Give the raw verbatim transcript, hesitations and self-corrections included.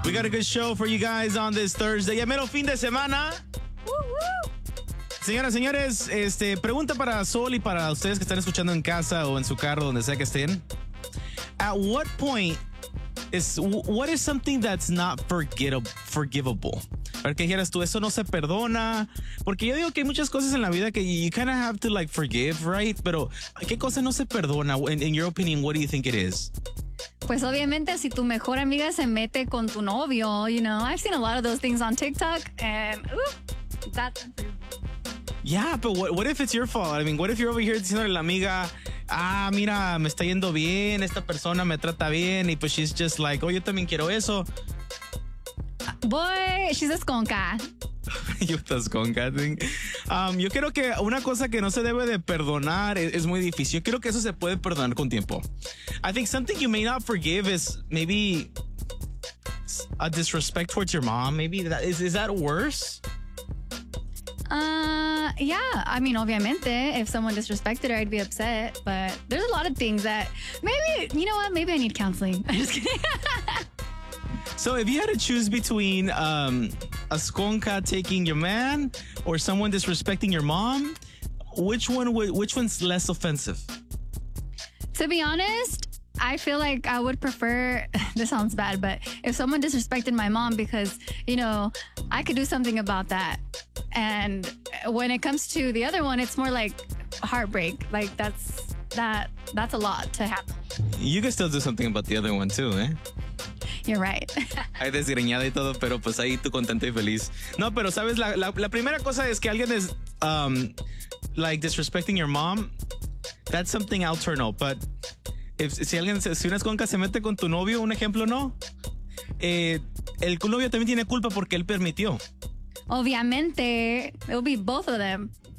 We got a good show for you guys on this Thursday. Ya mero fin de semana. Señoras, señores, este, pregunta para Sol y para ustedes que están escuchando en casa o en su carro, donde sea que estén. At what point is, what is something that's not forgettable, forgivable? Para que dijeras tú, eso no se perdona. Porque yo digo que hay muchas cosas en la vida que you kind of have to like forgive, right? Pero, ¿qué cosa no se perdona? In, in your opinion, what do you think it is? Pues obviamente si tu mejor amiga se mete con tu novio, you know, I've seen a lot of those things on TikTok and ooh, that's unforgivable. Yeah, but what, what if it's your fault? I mean, what if you're over here diciendo a la amiga, ah, mira, me está yendo bien, esta persona me trata bien, y pues she's just like, oh, yo también quiero eso. Boy, she's a skonka. Yo estás con thing. Um, yo creo que una cosa que no se debe de perdonar es, es muy difícil. Yo creo que eso se puede perdonar con tiempo. I think something you may not forgive is maybe a disrespect towards your mom. Maybe that is, is that worse? Uh, yeah, I mean, obviamente, if someone disrespected her, I'd be upset. But there's a lot of things that maybe, you know what, maybe I need counseling. I'm just kidding. So if you had to choose between um, a skonka taking your man or someone disrespecting your mom, which one would, which one's less offensive? To be honest, I feel like I would prefer, this sounds bad, but if someone disrespected my mom, because, you know, I could do something about that. And when it comes to the other one, it's more like heartbreak. Like that's, that, that's a lot to happen. You can still do something about the other one too, eh? You're right. Hay desgreñada y todo, pero pues ahí tú contenta y feliz. No, pero sabes, la, la, la primera cosa es que alguien es, um, like, disrespecting your mom. That's something I'll turn up. But if, si alguien, si una esconca se mete con tu novio, un ejemplo, no. Eh, el novio también tiene culpa porque él permitió. Obviamente, it'll be both of them.